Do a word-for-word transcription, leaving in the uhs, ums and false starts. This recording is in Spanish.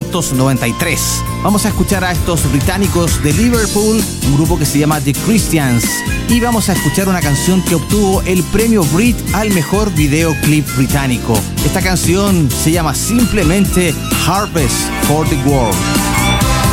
novecientos noventa y tres. Vamos a escuchar a estos británicos de Liverpool, un grupo que se llama The Christians, y vamos a escuchar una canción que obtuvo el premio Brit al mejor videoclip británico. Esta canción se llama simplemente Harvest for the World.